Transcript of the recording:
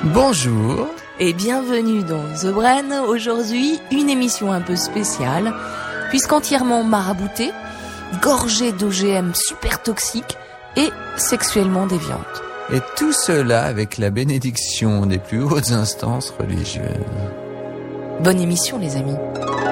Bonjour. Et bienvenue dans The Brain. Aujourd'hui, une émission un peu spéciale, puisqu'entièrement maraboutée, gorgée d'OGM super toxiques et sexuellement déviantes. Et tout cela avec la bénédiction des plus hautes instances religieuses. Bonne émission, les amis.